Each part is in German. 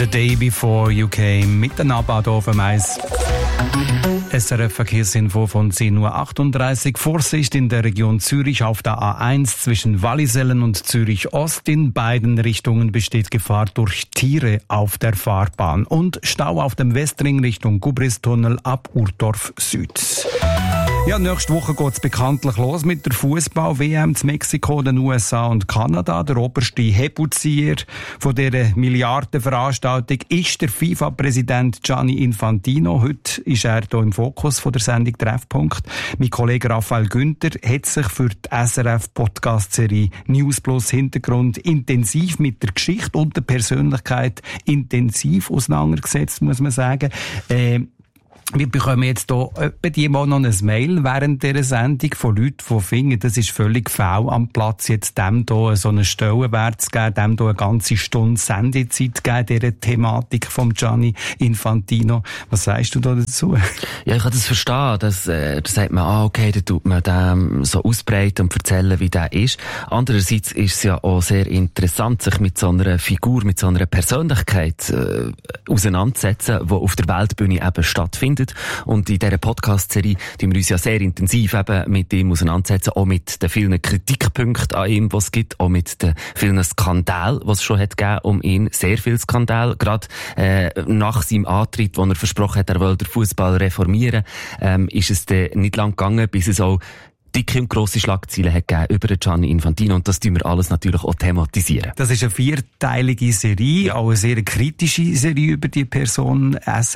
The Day Before You Came mit der Nabat auf dem Eis. SRF Verkehrsinfo von 10.38 Uhr. Vorsicht in der Region Zürich auf der A1 zwischen Wallisellen und Zürich Ost. In beiden Richtungen besteht Gefahr durch Tiere auf der Fahrbahn. Und Stau auf dem Westring Richtung Gubristunnel ab Urdorf Süd. Ja, nächste Woche geht es bekanntlich los mit der Fußball-WM in Mexiko, den USA und Kanada. Der oberste Hebelzieher von dieser Milliardenveranstaltung ist der FIFA-Präsident Gianni Infantino. Heute ist er hier im Fokus von der Sendung Treffpunkt. Mein Kollege Raphael Günther hat sich für die SRF-Podcast-Serie News Plus Hintergrund intensiv mit der Geschichte und der Persönlichkeit intensiv auseinandergesetzt, muss man sagen. Wir bekommen jetzt hier etwa mal noch ein Mail während dieser Sendung von Leuten, die finden, das ist völlig faul am Platz, jetzt dem hier so einen Stellenwert zu geben, dem hier eine ganze Stunde Sendezeit zu geben, dieser Thematik von Gianni Infantino. Was sagst du da dazu? Ja, ich kann das verstehen. Da sagt man, okay, da tut man dem so ausbreiten und erzählen, wie der ist. Andererseits ist es ja auch sehr interessant, sich mit so einer Figur, mit so einer Persönlichkeit auseinanderzusetzen, die auf der Weltbühne eben stattfindet. Und in dieser Podcast-Serie die wir uns ja sehr intensiv eben mit ihm auseinandersetzen, auch mit den vielen Kritikpunkten an ihm, was es gibt, auch mit den vielen Skandalen, was es schon hat gegeben um ihn. Sehr viel Skandal. Gerade nach seinem Antritt, wo er versprochen hat, er will den Fußball reformieren, ist es dann nicht lang gegangen, bis es auch dicke und grosse Schlagzeilen hat gegeben über Gianni Infantino, und das tun wir alles natürlich auch thematisieren. Das ist eine vierteilige Serie, auch eine sehr kritische Serie über die Person.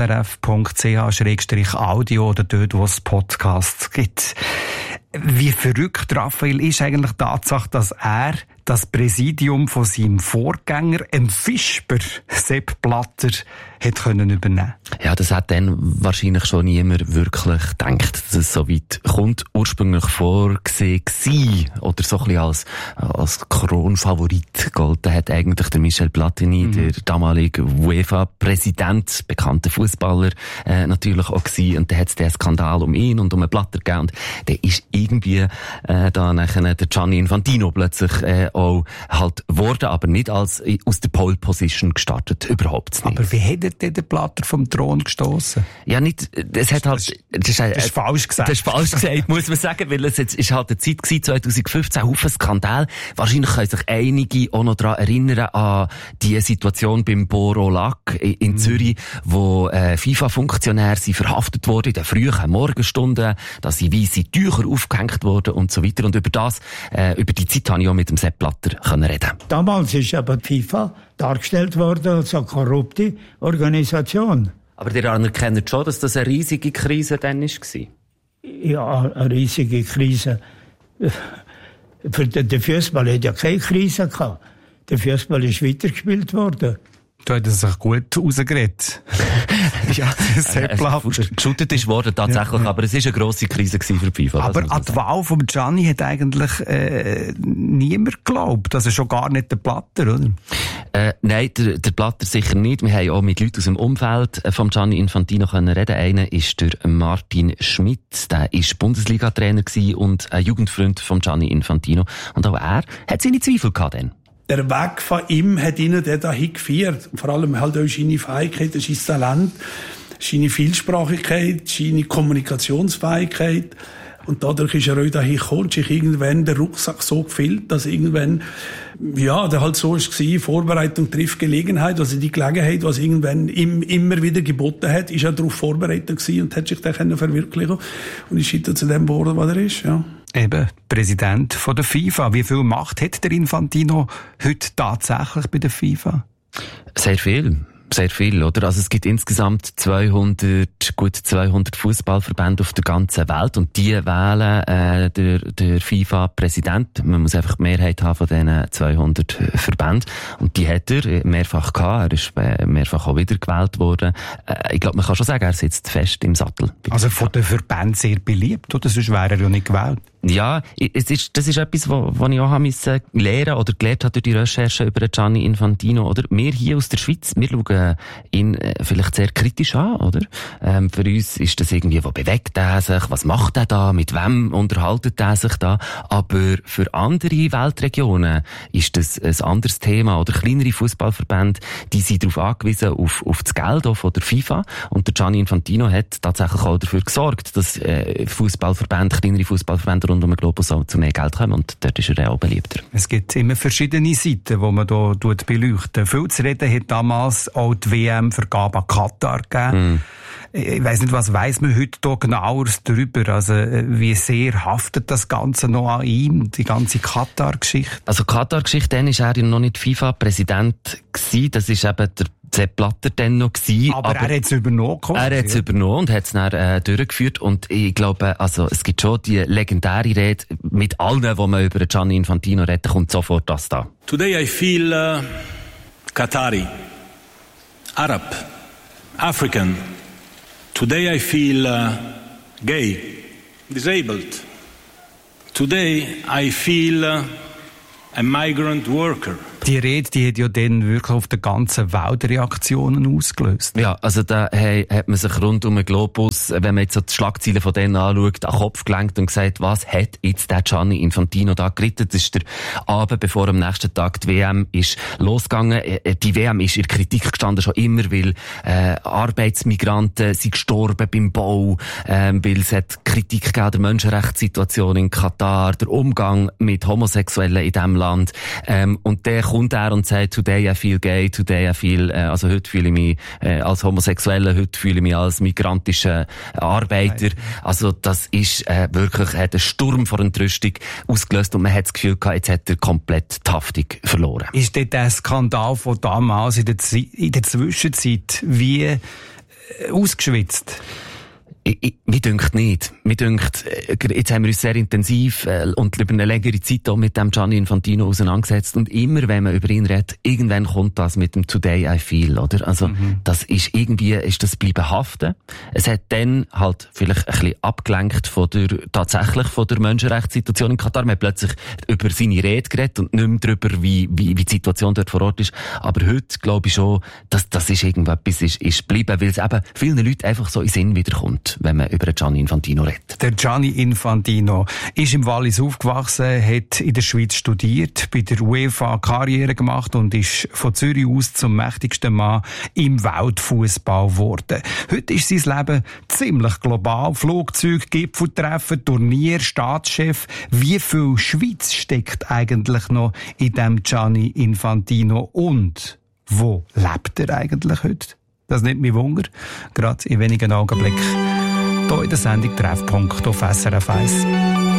srf.ch/audio oder dort, wo es Podcasts gibt. Wie verrückt, Raphael, ist eigentlich die Tatsache, dass er das Präsidium von seinem Vorgänger, Fischber, Sepp Blatter, hat können übernehmen. Ja, das hat dann wahrscheinlich schon niemand wirklich gedacht, dass es so weit kommt. Ursprünglich vorgesehen gewesen, oder so ein bisschen als Kronfavorit golden hat eigentlich der Michel Platini, der damalige UEFA-Präsident, bekannter Fußballer, natürlich auch gewesen. Und dann hat es den Skandal um ihn und um einen Blatter gegeben. Und der ist irgendwie da nachher der Gianni Infantino plötzlich auch halt worden, aber nicht aus der Pole Position gestartet, überhaupt nicht. Aber wie hat er den Blatter vom Thron gestoßen? Ja, nicht, das hat halt, das ist falsch gesagt. Das ist falsch gesagt, muss man sagen, weil es jetzt ist halt eine Zeit gewesen, 2015, Haufen Skandal. Wahrscheinlich können sich einige auch noch daran erinnern an die Situation beim Boro Lac in Zürich, wo FIFA-Funktionäre verhaftet wurden in den frühen Morgenstunden, dass sie weisse Tücher aufgehängt wurden und so weiter. Und über die Zeit habe ich auch mit dem Sepp Blatter reden. Damals ist aber die FIFA dargestellt worden als eine korrupte Organisation. Aber ihr anerkennt schon, dass das eine riesige Krise dann war? Ja, eine riesige Krise. Für den Fußball hat ja keine Krise gehabt. Der Fußball ist weitergespielt worden. Da hat er sich gut rausgeredet. Ja, Sepp Blatter. Geschuttet ist worden tatsächlich, ja. Aber es war eine grosse Krise für die FIFA. Aber an die Wahl von Gianni hat eigentlich niemand geglaubt. Also schon gar nicht der Blatter, oder? Nein, der Blatter sicher nicht. Wir haben auch mit Leuten aus dem Umfeld von Gianni Infantino reden. Einer ist der Martin Schmidt. Der war Bundesliga-Trainer und ein Jugendfreund von Gianni Infantino. Und auch er hat seine Zweifel gehabt dann. Der Weg von ihm hat ihn dahin geführt. Vor allem halt auch seine Fähigkeit, sein Talent, seine Vielsprachigkeit, seine Kommunikationsfähigkeit. Und dadurch ist er auch dahin gekommen, sich irgendwann der Rucksack so gefüllt, dass irgendwann, ja, der halt so war, Vorbereitung trifft Gelegenheit, also die Gelegenheit, was irgendwann ihm immer wieder geboten hat, ist er darauf vorbereitet gewesen und hat sich dann verwirklichen und ist heute zu dem geworden, was er ist, ja. Eben, Präsident von der FIFA. Wie viel Macht hat der Infantino heute tatsächlich bei der FIFA? Sehr viel. Sehr viel, oder? Also es gibt insgesamt gut 200 Fußballverbände auf der ganzen Welt und die wählen der FIFA-Präsident. Man muss einfach die Mehrheit haben von diesen 200 Verbänden und die hat er mehrfach gehabt. Er ist mehrfach auch wieder gewählt worden. Ich glaube, man kann schon sagen, er sitzt fest im Sattel. Also von den Verbänden sehr beliebt, oder? Sonst wäre er ja nicht gewählt. Ja, das ist etwas, was ich auch lernen oder gelernt habe durch die Recherche über Gianni Infantino, oder? Wir hier aus der Schweiz, wir schauen ihn vielleicht sehr kritisch an, oder? Für uns ist das irgendwie, wo bewegt er sich, was macht er da, mit wem unterhaltet er sich da. Aber für andere Weltregionen ist das ein anderes Thema. Oder kleinere Fußballverbände, die sind darauf angewiesen, auf das Geld auch von der FIFA. Und der Gianni Infantino hat tatsächlich auch dafür gesorgt, dass Fußballverbände, kleinere Fußballverbände rund um den Globus auch zu mehr Geld kommen. Und dort ist er auch beliebter. Es gibt immer verschiedene Seiten, die man hier beleuchten. Viel zu reden hat damals auch die WM-Vergabe an Katar gegeben. Ich weiss nicht, was weiss man heute hier genaueres darüber? Also, wie sehr haftet das Ganze noch an ihm, die ganze Katar-Geschichte? Also, Katar-Geschichte, dann war er noch nicht FIFA-Präsident gewesen. Das ist eben der Sepp Blatter dann noch gewesen. Aber er hat es übernommen. Er hat es übernommen und hat es dann durchgeführt. Und ich glaube, also, es gibt schon die legendäre Rede mit allen, wo man über Gianni Infantino redet, kommt sofort das da. Today I feel Qatari, Arab, African. Today I feel gay, disabled. Today I feel a migrant worker. Die Rede, die hat ja dann wirklich auf der ganzen Welt Reaktionen ausgelöst. Ja, also da hat man sich rund um den Globus, wenn man jetzt so die Schlagzeilen von denen anschaut, an den Kopf gelenkt und gesagt, was hat jetzt der Gianni Infantino da geritten? Das ist der Abend, bevor am nächsten Tag die WM ist losgegangen. Die WM ist in der Kritik gestanden schon immer, weil Arbeitsmigranten sind gestorben beim Bau, weil es hat Kritik gegeben der Menschenrechtssituation in Katar, der Umgang mit Homosexuellen in diesem Land. Und der kommt er und sagt, today I feel gay, today I feel, also heute fühle ich mich als Homosexueller, heute fühle ich mich als migrantischer Arbeiter. Also das ist wirklich, hat einen Sturm vor Entrüstung ausgelöst und man hat das Gefühl gehabt, jetzt hat er komplett die Haftung verloren. Ist dort der Skandal von damals in der Zwischenzeit wie ausgeschwitzt? Mir dünkt nicht. Mir dünkt, jetzt haben wir uns sehr intensiv und über eine längere Zeit auch mit dem Gianni Infantino auseinandergesetzt und immer, wenn man über ihn redet, irgendwann kommt das mit dem Today I feel, oder? Also, das ist irgendwie, ist das bleiben haften. Es hat dann halt vielleicht ein bisschen abgelenkt tatsächlich von der Menschenrechtssituation in Katar. Man hat plötzlich über seine Rede geredet und nicht mehr darüber, wie die Situation dort vor Ort ist. Aber heute glaube ich schon, dass das ist irgendetwas ist geblieben, weil es eben vielen Leuten einfach so in den Sinn wiederkommt, wenn man über Gianni Infantino redet. Der Gianni Infantino ist im Wallis aufgewachsen, hat in der Schweiz studiert, bei der UEFA Karriere gemacht und ist von Zürich aus zum mächtigsten Mann im Weltfußball geworden. Heute ist sein Leben ziemlich global. Flugzeug, Gipfeltreffen, Turnier, Staatschef. Wie viel Schweiz steckt eigentlich noch in dem Gianni Infantino und wo lebt er eigentlich heute? Das nimmt mich Wunder, gerade in wenigen Augenblicken. Hier in der Sendung Treffpunkt auf SRF 1.